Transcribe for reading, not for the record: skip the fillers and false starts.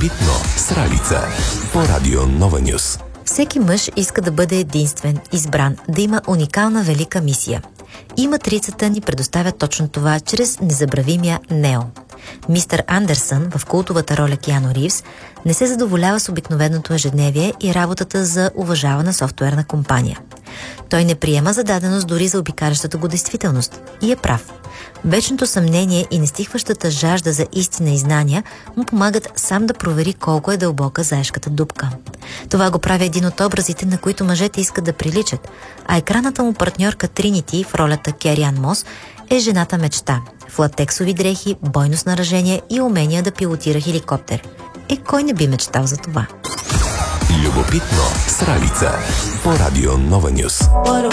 Любопитно с Ралица по Радио Нова Нюс. Всеки мъж иска да бъде единствен, избран, да има уникална велика мисия. И матрицата ни предоставя точно това чрез незабравимия Нео. Мистер Андерсън в култовата роля Киано Ривз не се задоволява с обикновеното ежедневие и работата за уважавана софтуерна компания. Той не приема за даденост дори за обикалящата го действителност. И е прав. Вечното съмнение и нестихващата жажда за истина и знания му помагат сам да провери колко е дълбока заешката дупка. Това го прави един от образите, на които мъжете искат да приличат, а екранната му партньорка Тринити в ролята Кери-Ан Мос е жената мечта, в латексови дрехи, бойно снаряжение и умения да пилотира хеликоптер. Кой не би мечтал за това? Любопитно с Ралица по Радио Нова Нюс.